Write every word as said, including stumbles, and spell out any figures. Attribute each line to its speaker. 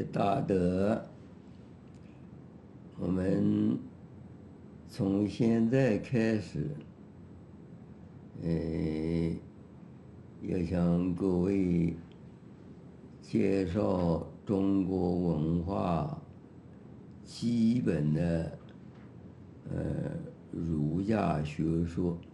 Speaker 1: 大德，我们从现在开始，呃，要向各位介绍中国文化基本的呃儒家学说。